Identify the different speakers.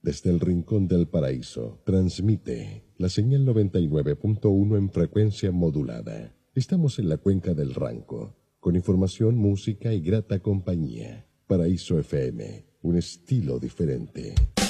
Speaker 1: Desde el Rincón del Paraíso, transmite la señal 99.1 en frecuencia modulada. Estamos en la cuenca del Ranco, con información, música y grata compañía. Paraíso FM, un estilo diferente.